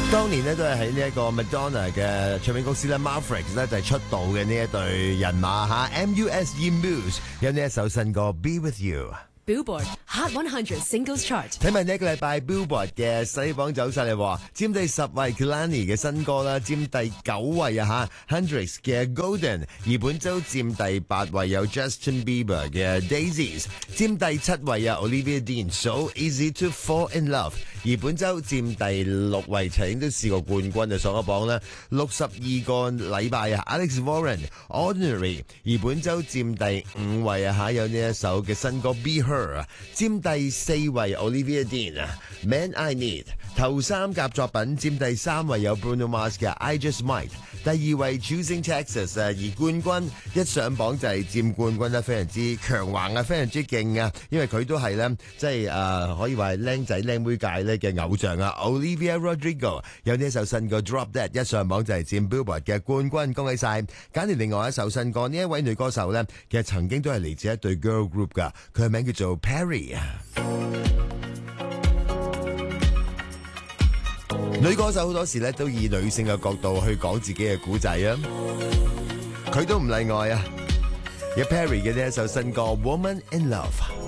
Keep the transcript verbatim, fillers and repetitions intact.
當年咧都係喺呢一個 Madonna 嘅唱片公司咧 Mavericks 咧就係出道嘅呢一隊人馬嚇 M U S E Muse 有呢一首新歌 Be With You。Billboard Hot one hundred Singles Chart。 睇埋呢一個禮拜 Billboard 嘅西榜走勢嚟喎，佔第十位 Kehlani 嘅新歌啦，佔第九位啊嚇 Hendrix 嘅 Golden， 而本周佔第八位有 Justin Bieber 嘅 Daisies， 佔第七位啊 Olivia Dean So Easy To Fall In Love， 而本周佔第六位曾經都試過冠軍就上咗榜啦，六十二個禮拜啊 Alex Warren Ordinary， 而本周佔第五位啊嚇有呢一首嘅新歌 Be Her。佔第四位 Olivia Dean Man I Need， 頭三甲作品佔第三位有 Bruno Mars 嘅 I Just Might， 第二位 Choosing Texas， 而冠軍一上榜就係佔冠軍咧，非常之強橫啊，非常之勁啊，因為佢都係咧即係誒可以話係靚仔靚妹界咧嘅偶像啊 Olivia Rodrigo 有呢一首新歌 Drop Dead 一上榜就係佔 Billboard 嘅冠軍，恭喜晒！揀嚟另外一首新歌，呢一位女歌手咧其實曾經都係嚟自一隊 girl group 噶，佢嘅名叫做Perry。女歌手好多時咧都以女性嘅角度去講自己嘅故仔啊，佢都唔例外啊！有 Perry 嘅呢一首新歌《Woman in Love》。